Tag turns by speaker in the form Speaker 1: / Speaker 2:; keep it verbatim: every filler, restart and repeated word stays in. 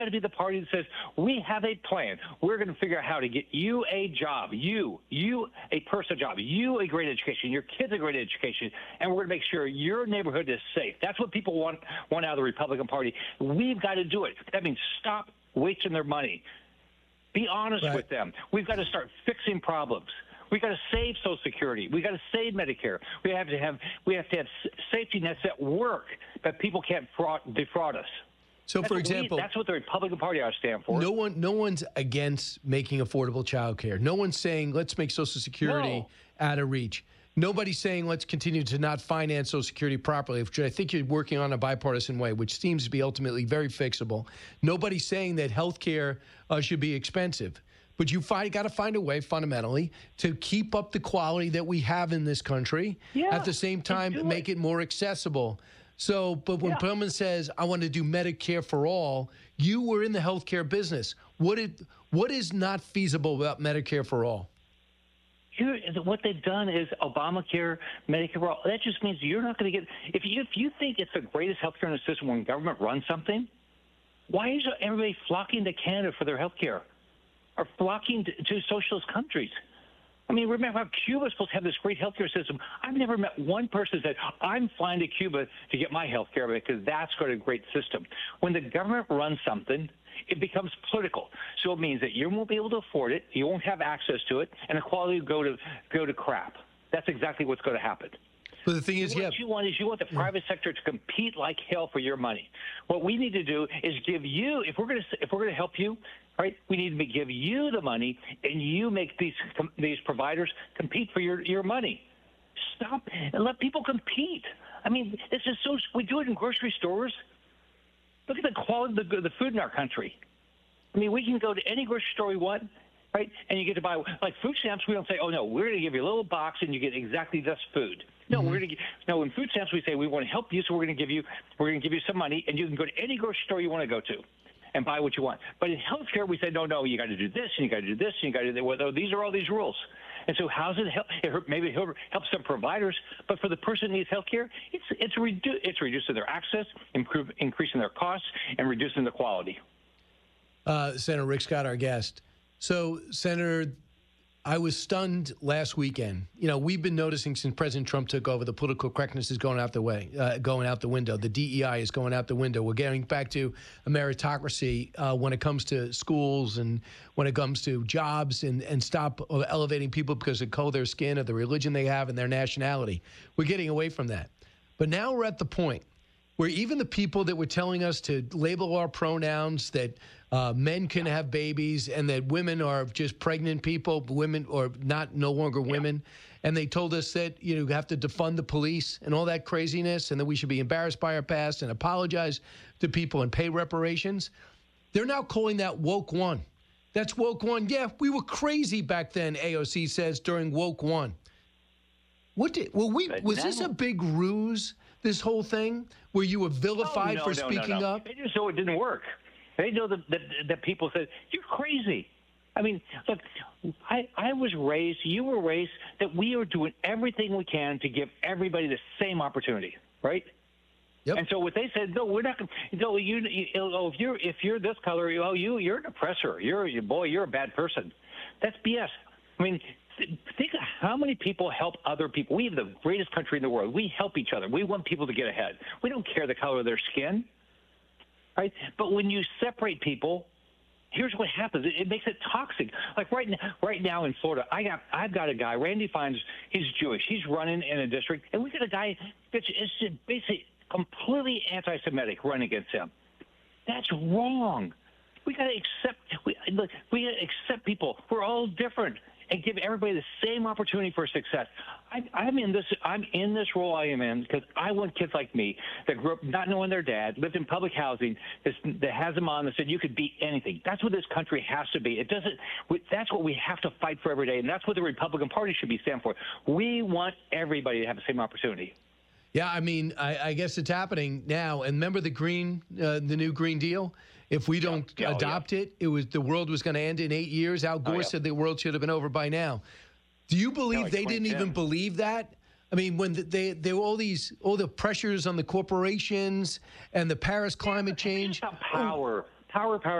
Speaker 1: got to be the party that says, we have a plan. We're going to figure out how to get you a job, you, you a personal job, you a great education, your kids a great education, and we're going to make sure your neighborhood is safe. That's what people want, want out of the Republican Party. We've got to do it. That means stop wasting their money. Be honest
Speaker 2: right.
Speaker 1: with them. We've got to start fixing problems. We got to save Social Security. We got to save Medicare. We have to have we have to have safety nets that work, that people can't fraud, defraud us.
Speaker 2: So,
Speaker 1: that's
Speaker 2: for
Speaker 1: we,
Speaker 2: example,
Speaker 1: that's what the Republican Party ought to stand for.
Speaker 2: No one, no one's against making affordable child care. No one's saying let's make Social Security
Speaker 1: no.
Speaker 2: out of reach. Nobody's saying let's continue to not finance Social Security properly, which I think you're working on a bipartisan way, which seems to be ultimately very fixable. Nobody's saying that health care uh, should be expensive. But you got to find a way, fundamentally, to keep up the quality that we have in this country.
Speaker 1: Yeah,
Speaker 2: at the same time, make
Speaker 1: it.
Speaker 2: it more accessible. So, but when
Speaker 1: Yeah.
Speaker 2: Perlman says, I want to do Medicare for all, you were in the healthcare business. What, did, what is not feasible about Medicare for all?
Speaker 1: Here, what they've done is Obamacare, Medicare for all. That just means you're not going to get – if you if you think it's the greatest healthcare in the system when government runs something, why is everybody flocking to Canada for their healthcare or flocking to, to socialist countries? I mean, remember how Cuba is supposed to have this great healthcare system. I've never met one person that said, I'm flying to Cuba to get my healthcare because that's got a great system. When the government runs something, it becomes political. So it means that you won't be able to afford it, you won't have access to it, and the quality will go to, go to crap. That's exactly what's going to happen.
Speaker 2: But the thing is,
Speaker 1: what
Speaker 2: yeah.
Speaker 1: you want is you want the private sector to compete like hell for your money. What we need to do is give you, if we're going to, if we're going to help you, right, we need to give you the money, and you make these these providers compete for your your money. Stop and let people compete. I mean, this is so. We do it in grocery stores. Look at the quality of the, the food in our country. I mean, we can go to any grocery store we want, right, and you get to buy like food stamps. We don't say, oh no, we're going to give you a little box and you get exactly this food. No, mm-hmm. we're going to no. In food stamps, we say we want to help you, so we're going to give you we're going to give you some money, and you can go to any grocery store you want to go to and buy what you want. But in healthcare, we say no, no, you got to do this, and you got to do this, and you got to do that. Well, these are all these rules. And so, how's it help? It hurt, maybe it helps some providers, but for the person who needs healthcare, it's it's redu- it's reducing their access, improve, increasing their costs, and reducing the quality.
Speaker 2: Uh, Senator Rick Scott, our guest. So, Senator, I was stunned last weekend. You know, we've been noticing since President Trump took over, the political correctness is going out the way, uh, going out the window. The D E I is going out the window. We're getting back to a meritocracy uh, when it comes to schools and when it comes to jobs, and, and stop elevating people because of the color of their skin or the religion they have and their nationality. We're getting away from that. But now we're at the point where even the people that were telling us to label our pronouns, that uh, men can have babies and that women are just pregnant people, women or not, no longer women. Yeah. And they told us that, you know, you have to defund the police and all that craziness, and that we should be embarrassed by our past and apologize to people and pay reparations. They're now calling that woke one. That's woke one. Yeah, we were crazy back then, A O C says, during woke one. What did, well, we, was
Speaker 1: now,
Speaker 2: this a big ruse, this whole thing, where you were vilified
Speaker 1: oh, no,
Speaker 2: for
Speaker 1: no,
Speaker 2: speaking
Speaker 1: no, no.
Speaker 2: up?
Speaker 1: They just know it didn't work. They know that, that, that people said, you're crazy. I mean, look, I, I was raised, you were raised, that we are doing everything we can to give everybody the same opportunity, right?
Speaker 2: Yep.
Speaker 1: And so what they said, no, we're not going to, no, you, you, oh, if you're, if you're this color, oh, you, you're an oppressor. You're, you, boy, you're a bad person. That's B S. I mean, think of how many people help other people. We have the greatest country in the world. We help each other. We want people to get ahead. We don't care the color of their skin, right? But when you separate people, here's what happens. It, it makes it toxic. Like right now, right now in Florida, I got, I've got a guy, Randy Fines. He's Jewish. He's running in a district, and we got a guy that's is basically completely anti-Semitic running against him. That's wrong. We got to accept. We look. We got to accept people. We're all different, and give everybody the same opportunity for success. I, I'm in this. I'm in this role I am in because I want kids like me that grew up not knowing their dad, lived in public housing, that, that has them on that said you could be anything. That's what this country has to be. It doesn't. We, that's what we have to fight for every day, and that's what the Republican Party should be stand for. We want everybody to have the same opportunity.
Speaker 2: Yeah, I mean, I, I guess it's happening now. And remember the green, uh, the new Green Deal? If we don't
Speaker 1: yeah,
Speaker 2: adopt
Speaker 1: yeah.
Speaker 2: it, it was the world was going to end in eight years. Al Gore
Speaker 1: oh, yeah.
Speaker 2: said the world should have been over by now. Do you believe
Speaker 1: no,
Speaker 2: they didn't even believe that? I mean, when they there were all these all the pressures on the corporations and the Paris climate change.
Speaker 1: It's about power. power, power.